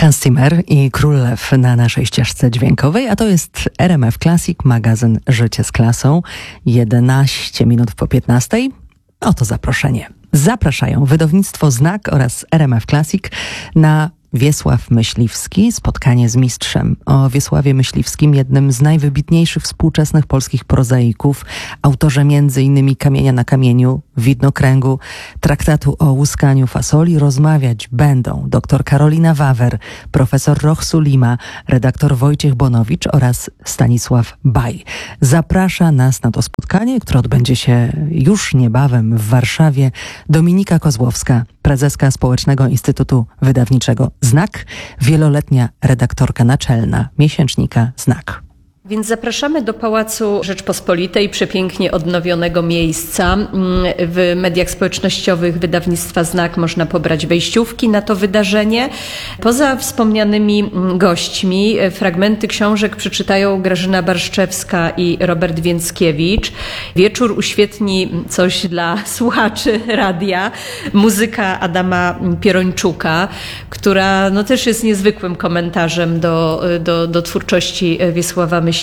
Hans Zimmer i Król Lew na naszej ścieżce dźwiękowej, a to jest RMF Classic, magazyn Życie z klasą. 11 minut po 15. Oto zaproszenie. Zapraszają wydawnictwo Znak oraz RMF Classic na Wiesław Myśliwski, spotkanie z mistrzem. O Wiesławie Myśliwskim, jednym z najwybitniejszych współczesnych polskich prozaików, autorze m.in. Kamienia na kamieniu, Widnokręgu, traktatu o łuskaniu fasoli, rozmawiać będą dr Karolina Wawer, profesor Roch Sulima, redaktor Wojciech Bonowicz oraz Stanisław Baj. Zaprasza nas na to spotkanie, które odbędzie się już niebawem w Warszawie, Dominika Kozłowska, prezeska Społecznego Instytutu Wydawniczego Znak, wieloletnia redaktorka naczelna miesięcznika Znak. Więc zapraszamy do Pałacu Rzeczpospolitej, przepięknie odnowionego miejsca. W mediach społecznościowych wydawnictwa Znak można pobrać wejściówki na to wydarzenie. Poza wspomnianymi gośćmi fragmenty książek przeczytają Grażyna Barszczewska i Robert Więckiewicz. Wieczór uświetni coś dla słuchaczy radia. Muzyka Adama Pierończuka, która też jest niezwykłym komentarzem do twórczości Wiesława Myśliwskiego.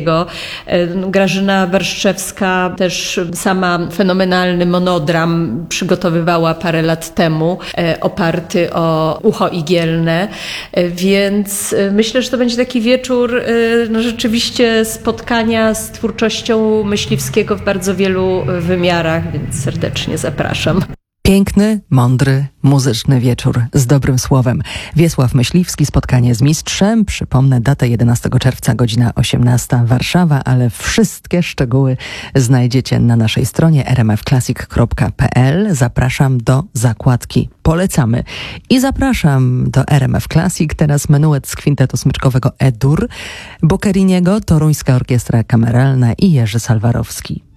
Grażyna Barszczewska też sama fenomenalny monodram przygotowywała parę lat temu, oparty o Ucho Igielne, więc myślę, że to będzie taki wieczór rzeczywiście spotkania z twórczością Myśliwskiego w bardzo wielu wymiarach, więc serdecznie zapraszam. Piękny, mądry, muzyczny wieczór z dobrym słowem. Wiesław Myśliwski, spotkanie z mistrzem. Przypomnę datę 11 czerwca, godzina 18, Warszawa, ale wszystkie szczegóły znajdziecie na naszej stronie rmfclassic.pl. Zapraszam do zakładki Polecamy. I zapraszam do RMF Classic. Teraz menuet z kwintetu smyczkowego E-dur, Boccheriniego, Toruńska Orkiestra Kameralna i Jerzy Salwarowski.